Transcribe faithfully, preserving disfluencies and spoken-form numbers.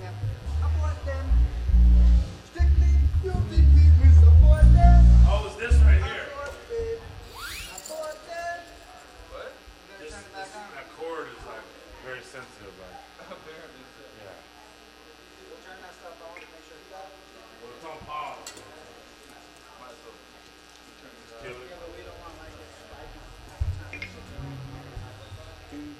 Abort them. Strictly guilty people support them. Oh, it's this right here. Abort them. Abort them. What? This, this, that cord is like very sensitive, like. Apparently so. Yeah. We'll turn that stuff on to make sure you got it. Well, it's on pause. Might as well. Kill it. Yeah, but we don't want like it spiking. Two,